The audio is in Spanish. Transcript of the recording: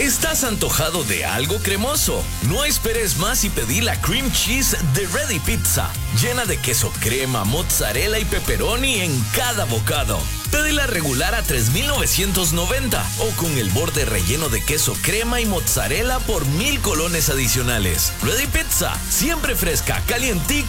¿Estás antojado de algo cremoso? No esperes más y pedí la cream cheese de Ready Pizza, llena de queso crema, mozzarella y pepperoni en cada bocado. Pedila regular a $3,990 o con el borde relleno de queso crema y mozzarella por 1,000 colones adicionales. Ready Pizza, siempre fresca, calientica